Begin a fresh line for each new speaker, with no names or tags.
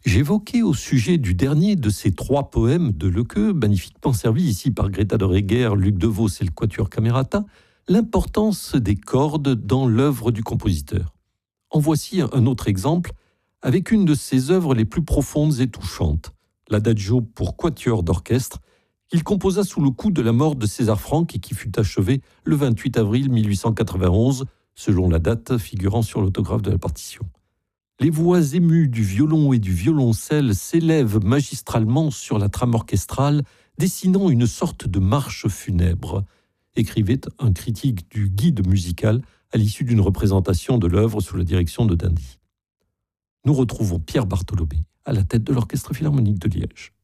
J'évoquais au sujet du dernier de ces trois poèmes de Lequeux, magnifiquement servis ici par Greta de Reger, Luc De Vos et le Quatuor Camerata, l'importance des cordes dans l'œuvre du compositeur. En voici un autre exemple avec une de ses œuvres les plus profondes et touchantes, l'Adagio pour quatuor d'orchestre, qu'il composa sous le coup de la mort de César Franck et qui fut achevé le 28 avril 1891, selon la date figurant sur l'autographe de la partition. Les voix émues du violon et du violoncelle s'élèvent magistralement sur la trame orchestrale, dessinant une sorte de marche funèbre, écrivait un critique du Guide musical à l'issue d'une représentation de l'œuvre sous la direction de Dindy. Nous retrouvons Pierre Bartholomé à la tête de l'Orchestre philharmonique de Liège.